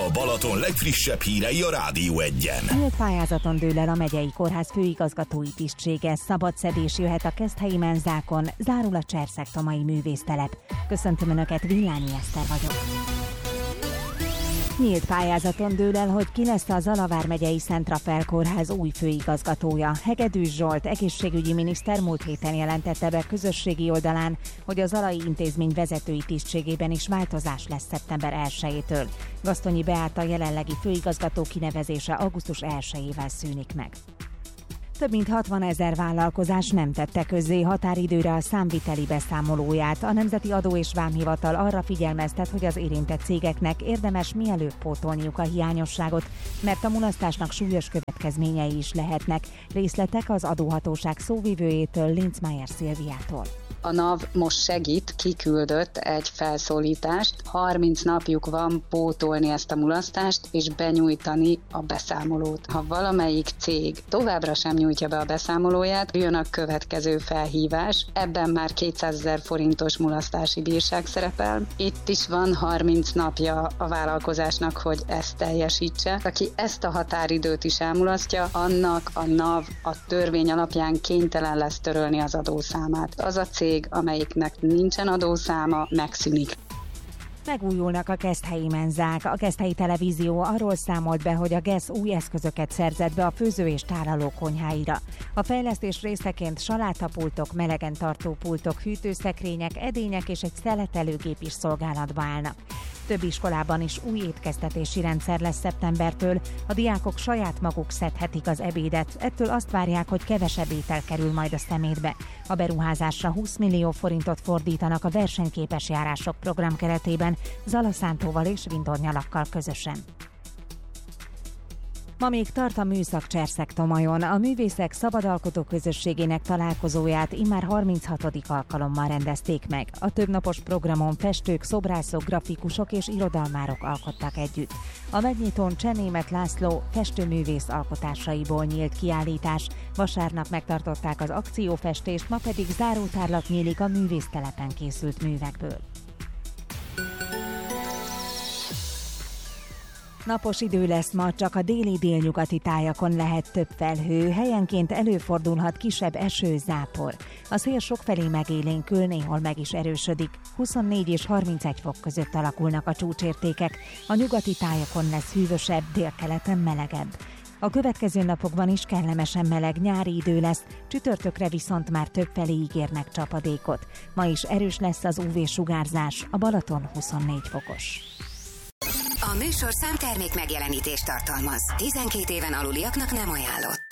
A Balaton legfrissebb hírei a Rádió 1-en. Nyílt pályázaton dől el a megyei kórház főigazgatói tisztsége, szabad szedés jöhet a Keszthelyi menzákon, zárul a Cserszeg-Tomai művésztelep. Köszöntöm Önöket, Villányi Eszter vagyok. Nyílt pályázaton dől el, hogy ki lesz a Zalavár megyei Szent Rafael kórház új főigazgatója. Hegedűs Zsolt egészségügyi miniszter múlt héten jelentette be közösségi oldalán, hogy a Zalai intézmény vezetői tisztségében is változás lesz szeptember 1-től. Gasztonyi Beáta jelenlegi főigazgató kinevezése augusztus 1-ével szűnik meg. Több mint 60 000 vállalkozás nem tette közzé határidőre a számviteli beszámolóját. A Nemzeti Adó és Vámhivatal arra figyelmeztet, hogy az érintett cégeknek érdemes mielőbb pótolniuk a hiányosságot, mert a mulasztásnak súlyos következményei is lehetnek. Részletek az adóhatóság szóvivőjétől, Linzmeier Szilviától. A NAV most segít, kiküldött egy felszólítást, 30 napjuk van pótolni ezt a mulasztást és benyújtani a beszámolót. Ha valamelyik cég továbbra sem nyújtja be a beszámolóját, jön a következő felhívás, ebben már 200 000 forintos mulasztási bírság szerepel. Itt is van 30 napja a vállalkozásnak, hogy ezt teljesítse. Aki ezt a határidőt is elmulasztja, annak a NAV a törvény alapján kénytelen lesz törölni az adószámát. Az a cég, amelyiknek nincsen adószáma, megszűnik. Megújulnak a keszthelyi menzák. A Keszthelyi Televízió arról számolt be, hogy a GESZ új eszközöket szerzett be a főző- és tároló konyháira. A fejlesztés részeként salátapultok, melegen tartó pultok, hűtőszekrények, edények és egy szeletelőgép is szolgálatba állnak. Több iskolában is új étkeztetési rendszer lesz szeptembertől, a diákok saját maguk szedhetik az ebédet, ettől azt várják, hogy kevesebb étel kerül majd a szemétbe. A beruházásra 20 millió forintot fordítanak a versenyképes járások program keretében, Zalaszántóval és Vindornyalakkal közösen. Ma még tart a műszak Cserszeg-Tomajon. A művészek szabadalkotó közösségének találkozóját immár 36. alkalommal rendezték meg. A többnapos programon festők, szobrászok, grafikusok és irodalmárok alkottak együtt. A megnyitón Csenémet László festőművész alkotásaiból nyílt kiállítás. Vasárnap megtartották az akciófestést, ma pedig zárótárlat nyílik a művésztelepen készült művekből. Napos idő lesz ma, csak a déli-délnyugati tájakon lehet több felhő, helyenként előfordulhat kisebb eső, zápor. A szél sokfelé megélénkül, néhol meg is erősödik. 24 és 31 fok között alakulnak a csúcsértékek. A nyugati tájakon lesz hűvösebb, délkeleten melegebb. A következő napokban is kellemesen meleg nyári idő lesz, csütörtökre viszont már többfelé ígérnek csapadékot. Ma is erős lesz az UV-sugárzás, a Balaton 24 fokos. A műsorszám termék megjelenítést tartalmaz. 12 éven aluliaknak nem ajánlott.